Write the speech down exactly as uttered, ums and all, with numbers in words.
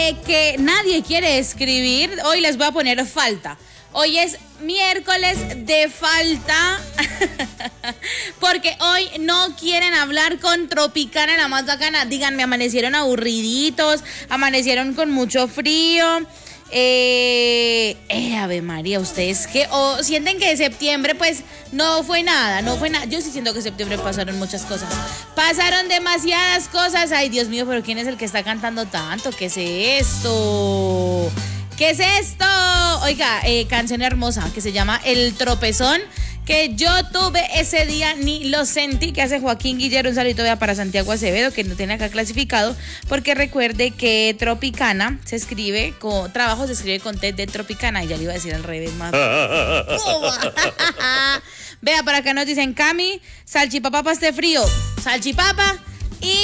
de que nadie quiere escribir, hoy les voy a poner falta. Hoy es miércoles de falta, porque hoy no quieren hablar con Tropicana, la más bacana. Díganme, amanecieron aburriditos, amanecieron con mucho frío. Eh, eh, Ave María, ¿ustedes qué? ¿O sienten que de septiembre pues no fue nada? No fue nada. Yo sí siento que en septiembre pasaron muchas cosas. Pasaron demasiadas cosas. Ay, Dios mío, pero ¿quién es el que está cantando tanto? ¿Qué es esto? ¿Qué es esto? Oiga, eh, canción hermosa que se llama El Tropezón, que yo tuve ese día, ni lo sentí, que hace Joaquín Guillermo. Un saludo vea para Santiago Acevedo, que no tiene acá clasificado, porque recuerde que Tropicana se escribe, con trabajo se escribe con T de Tropicana, y ya le iba a decir al revés más. Vea, para acá nos dicen, Cami, salchipapa para este frío. Salchipapa